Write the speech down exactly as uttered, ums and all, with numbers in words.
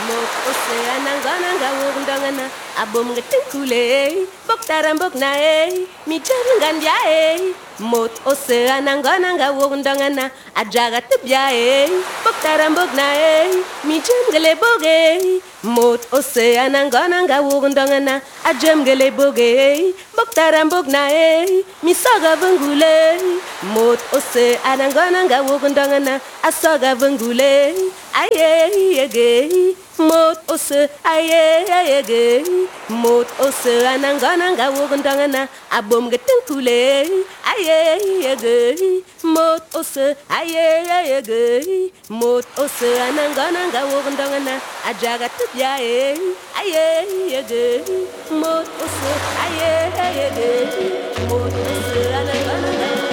mot oceana ngana nga wurndangana abom ngetin kule bok taram bok nae mi jangan jae mot oceana ngana nga wurndangana ajaga tibyae bok taram bok nae mi jangale boge mot oceana ngana nga wurndangana ajamgale boge bok taram bok nae mi saga vangule mot oceana ngana nga wurndangana asaga vangule aye yege mot ose aye yege mot ose anangana nga wogndangana abom getin kule aye yege mot ose aye yege mot ose anangana nga wogndangana ajaga tibyae aye yege mot ose aye yege mot